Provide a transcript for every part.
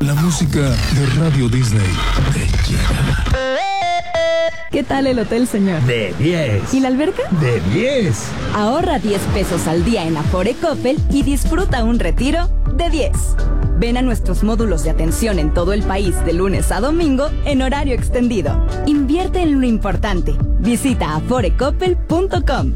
La música de Radio Disney te llega. ¿Qué tal el hotel, señor? De 10. ¿Y la alberca? De 10. Ahorra 10 pesos al día en Afore Coppel y disfruta un retiro de 10. Ven a nuestros módulos de atención en todo el país de lunes a domingo en horario extendido. Invierte en lo importante. Visita aforecoppel.com.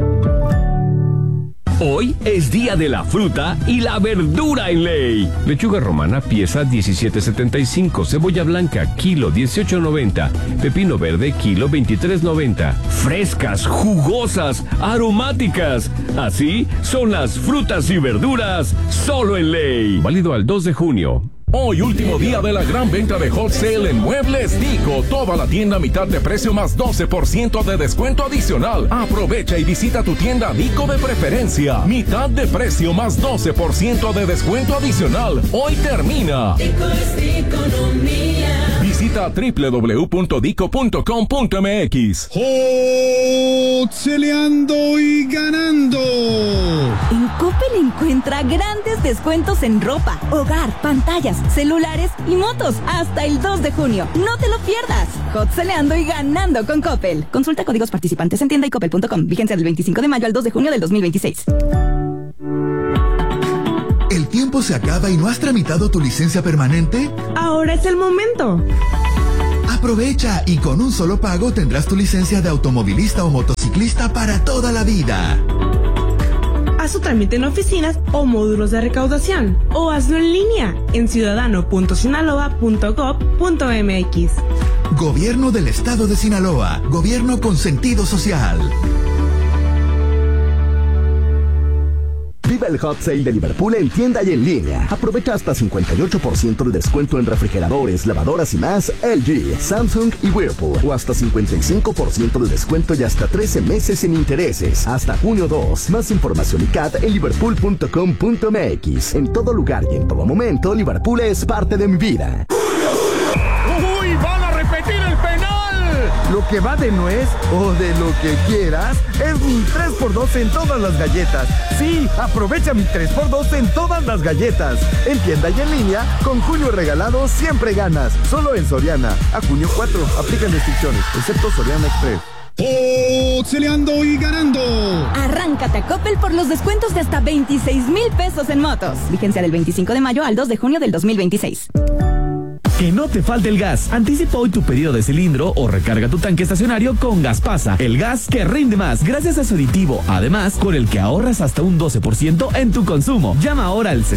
Hoy es día de la fruta y la verdura en ley. Lechuga romana pieza 17.75, cebolla blanca kilo 18.90, pepino verde kilo 23.90. Frescas, jugosas, aromáticas. Así son las frutas y verduras solo en ley. Válido al 2 de junio. Hoy último día de la gran venta de Hot Sale en Muebles Nico. Toda la tienda a mitad de precio más 12% de descuento adicional. Aprovecha y visita tu tienda Nico de preferencia. Mitad de precio más 12% de descuento adicional. Hoy termina. Dico es economía. Visita www.dico.com.mx. Hot-celeando y ganando. En Coppel encuentra grandes descuentos en ropa, hogar, pantallas, celulares y motos hasta el 2 de junio. No te lo pierdas. Hot-celeando y ganando con Coppel. Consulta códigos participantes en tienda y coppel.com. Vigencia del 25 de mayo al 2 de junio del 2026. ¿El tiempo se acaba y no has tramitado tu licencia permanente? Ahora es el momento. Aprovecha y con un solo pago tendrás tu licencia de automovilista o motociclista para toda la vida. Haz su trámite en oficinas o módulos de recaudación o hazlo en línea en ciudadano.sinaloa.gov.mx. Gobierno del Estado de Sinaloa. Gobierno con sentido social. Viva el Hot Sale de Liverpool en tienda y en línea. Aprovecha hasta 58% de descuento en refrigeradores, lavadoras y más LG, Samsung y Whirlpool. O hasta 55% de descuento y hasta 13 meses sin intereses. Hasta junio 2. Más información y CAT en liverpool.com.mx. En todo lugar y en todo momento, Liverpool es parte de mi vida. ¡Uy! ¡Van a repetir el penal! Lo que va de nuez o de lo que quieras es mi 3x2 en todas las galletas. Sí, aprovecha mi 3x2 en todas las galletas. En tienda y en línea, con junio regalado siempre ganas. Solo en Soriana. A junio 4. Aplican restricciones, excepto Soriana Express. Hot-celeando y ganando. Arráncate a Coppel por los descuentos de hasta 26,000 pesos en motos. Vigencia del 25 de mayo al 2 de junio del 2026. Que no te falte el gas. Anticipa hoy tu pedido de cilindro o recarga tu tanque estacionario con Gaspasa, el gas que rinde más gracias a su aditivo. Además, con el que ahorras hasta un 12% en tu consumo. Llama ahora al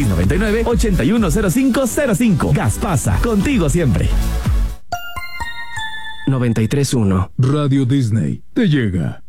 6699-810505. Gaspasa, contigo siempre. 93.1 Radio Disney te llega.